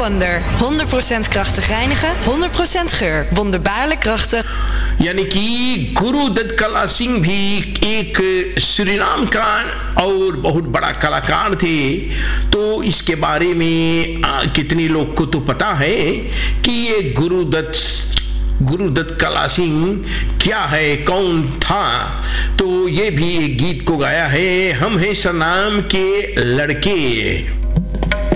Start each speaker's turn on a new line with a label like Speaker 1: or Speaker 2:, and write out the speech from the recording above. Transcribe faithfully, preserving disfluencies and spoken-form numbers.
Speaker 1: Wonder. honderd procent krachtig reinigen, honderd procent geur. Wonderbaarlijk krachtig.
Speaker 2: यानी कि गुरु दत्त कला सिंह भी एक सूरीनाम का और बहुत बड़ा कलाकार थे। तो इसके बारे में आ, कितने लोग को तो पता है कि ये गुरु दत्त गुरु दत्त कला सिंह क्या है, कौन था। तो ये भी एक गीत को गाया है, हम हैं सनाम के लड़के।